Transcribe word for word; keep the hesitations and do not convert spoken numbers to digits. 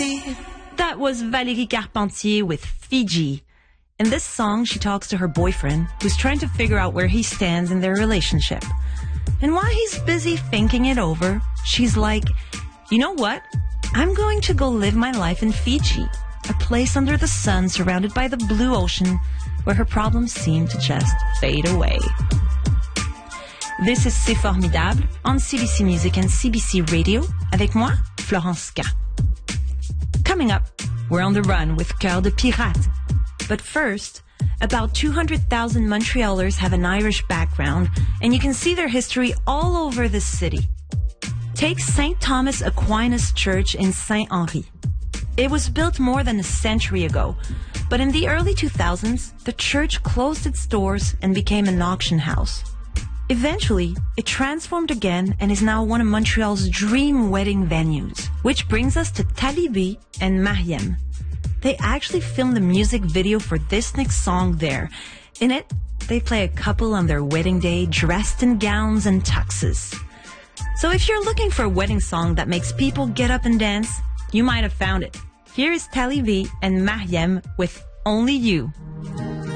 ici. That was Valérie Carpentier with Fiji. In this song, she talks to her boyfriend, who's trying to figure out where he stands in their relationship. And while he's busy thinking it over, she's like, you know what? I'm going to go live my life in Fiji, a place under the sun surrounded by the blue ocean where her problems seem to just fade away. This is C'est Formidable on C B C Music and C B C Radio avec moi, Florence K. Coming up, we're on the run with Cœur de Pirate. But first, about two hundred thousand Montrealers have an Irish background, and you can see their history all over the city. Take Saint Thomas Aquinas Church in Saint-Henri. It was built more than a century ago, but in the early two thousands, the church closed its doors and became an auction house. Eventually, it transformed again and is now one of Montreal's dream wedding venues, which brings us to Talibi and Mariem. They actually filmed the music video for this next song there. In it, they play a couple on their wedding day dressed in gowns and tuxes. So if you're looking for a wedding song that makes people get up and dance, you might have found it. Here is Talibi and Mariem with Only You.